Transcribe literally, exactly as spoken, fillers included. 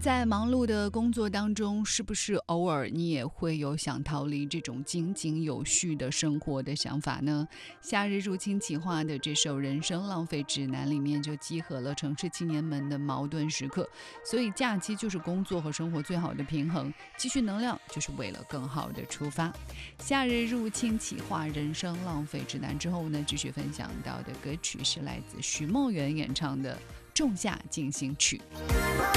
在忙碌的工作当中，是不是偶尔你也会有想逃离这种井井有序的生活的想法呢？夏日入侵企划的这首《人生浪费指南》里面就集合了城市青年们的矛盾时刻，所以假期就是工作和生活最好的平衡，积蓄能量就是为了更好的出发。夏日入侵企划《人生浪费指南》之后呢，继续分享到的歌曲是来自徐梦圆演唱的《仲夏进行曲》。